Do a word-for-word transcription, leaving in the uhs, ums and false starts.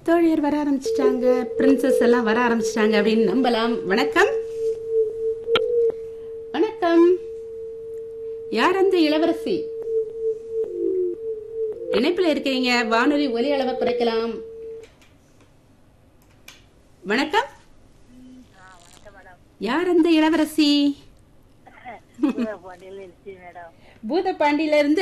தோழியர் வர ஆரம்பிச்சிட்டாங்க, பிரின்சஸ் எல்லாம் வர ஆரம்பிச்சிட்டாங்க அப்படின்னு நம்பலாம். வணக்கம் வணக்கம். யார் அந்த இளவரசி? இணைப்புல இருக்கீங்க, வானொலி ஒலி அளவை குறைக்கலாம். வணக்கம். யார் அந்த இளவரசி? பூதப்பாண்டியில இருந்து